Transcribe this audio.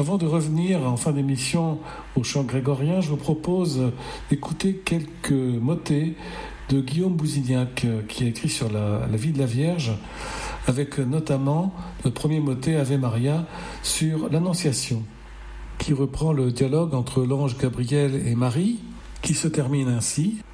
Avant de revenir en fin d'émission au chant grégorien, je vous propose d'écouter quelques motets de Guillaume Bousignac qui a écrit sur la vie de la Vierge, avec notamment le premier motet Ave Maria sur l'Annonciation, qui reprend le dialogue entre l'ange Gabriel et Marie, qui se termine ainsi.